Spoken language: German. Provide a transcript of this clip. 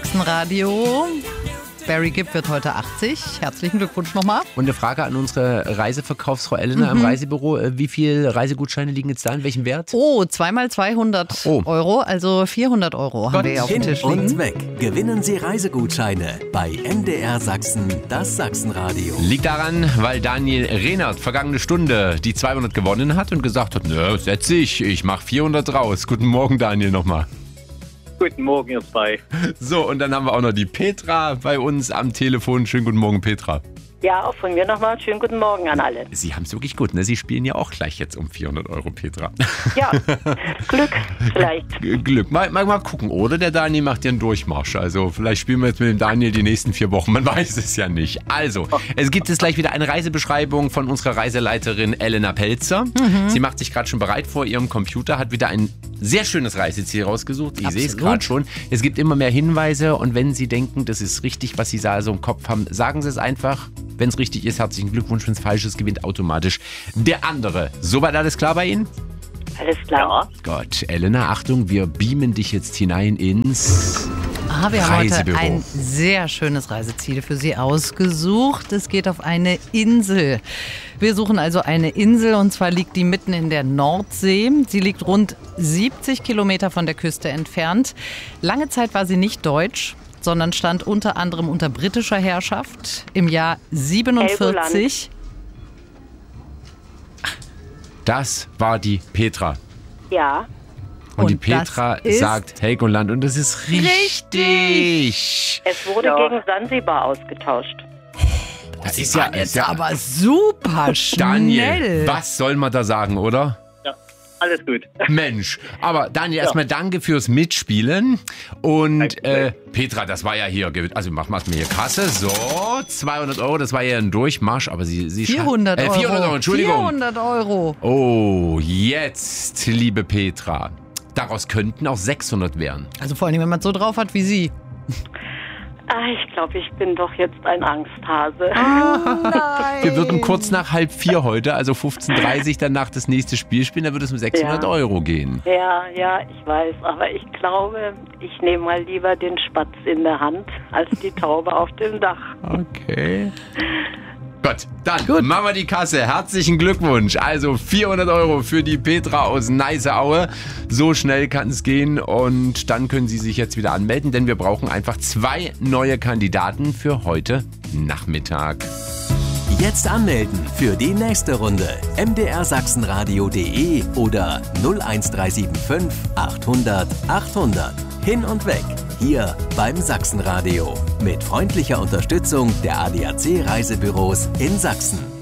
Sachsenradio. Barry Gibb wird heute 80. Herzlichen Glückwunsch nochmal. Und eine Frage an unsere Reiseverkaufsfrau Elena im Reisebüro. Wie viele Reisegutscheine liegen jetzt da? In welchem Wert? Oh, 2 mal 200 Euro, also 400 Euro haben wir hier auf dem Tisch liegen. Und weg. Gewinnen Sie Reisegutscheine bei MDR Sachsen, das Sachsenradio. Liegt daran, weil Daniel Rehnert vergangene Stunde die 200 gewonnen hat und gesagt hat, nö, setz ich mache 400 raus. Guten Morgen, Daniel, nochmal. Guten Morgen, ihr zwei. So, und dann haben wir auch noch die Petra bei uns am Telefon. Schönen guten Morgen, Petra. Ja, auch von mir nochmal schönen guten Morgen an alle. Sie haben es wirklich gut, ne? Sie spielen ja auch gleich jetzt um 400 Euro, Petra. Ja, Glück vielleicht. Glück. Mal gucken, oder? Der Daniel macht ja einen Durchmarsch. Also vielleicht spielen wir jetzt mit dem Daniel die nächsten 4 Wochen. Man weiß es ja nicht. Also, es gibt jetzt gleich wieder eine Reisebeschreibung von unserer Reiseleiterin Elena Pelzer. Sie macht sich gerade schon bereit vor ihrem Computer, hat wieder ein sehr schönes Reiseziel rausgesucht. Ich sehe es gerade schon. Es gibt immer mehr Hinweise und wenn Sie denken, das ist richtig, was Sie da so im Kopf haben, sagen Sie es einfach. Wenn es richtig ist, herzlichen Glückwunsch. Wenn es falsch ist, gewinnt automatisch der andere. Soweit alles klar bei Ihnen? Alles klar. Gott, Elena, Achtung, wir beamen dich jetzt hinein ins Wir haben heute Reisebüro. ein sehr schönes Reiseziel für Sie ausgesucht. Es geht auf eine Insel. Wir suchen also eine Insel und zwar liegt die mitten in der Nordsee. Sie liegt rund 70 Kilometer von der Küste entfernt. Lange Zeit war sie nicht deutsch, sondern stand unter anderem unter britischer Herrschaft. Im Jahr 47. Das war die Petra. Ja. Und die Und Petra das ist sagt Helgoland und das ist richtig. Es wurde gegen Sansibar ausgetauscht. Das Sie waren jetzt aber super schnell. Daniel, was soll man da sagen, oder? Ja, alles gut. Mensch, aber Daniel, erstmal danke fürs Mitspielen. Und Petra, das war ja hier, also mach mal hier Kasse. So, 200 Euro, das war ja ein Durchmarsch, aber sie 400 Euro. 400 Euro, Entschuldigung. 400 Euro. Oh, jetzt, liebe Petra, daraus könnten auch 600 werden. Also vor allem, wenn man es so drauf hat wie Sie. Ich glaube, ich bin doch jetzt ein Angsthase. Nein. Wir würden kurz nach 3:30 heute, also 15:30 Uhr, danach das nächste Spiel spielen, da würde es um 600 Euro gehen. Ja, ich weiß. Aber ich glaube, ich nehme mal lieber den Spatz in der Hand als die Taube auf dem Dach. Okay. Gut, dann machen wir die Kasse. Herzlichen Glückwunsch. Also 400 Euro für die Petra aus Neiße-Aue. So schnell kann es gehen und dann können Sie sich jetzt wieder anmelden, denn wir brauchen einfach 2 neue Kandidaten für heute Nachmittag. Jetzt anmelden für die nächste Runde. mdrsachsenradio.de oder 01375 800 800. Hin und weg. Hier beim Sachsenradio. Mit freundlicher Unterstützung der ADAC Reisebüros in Sachsen.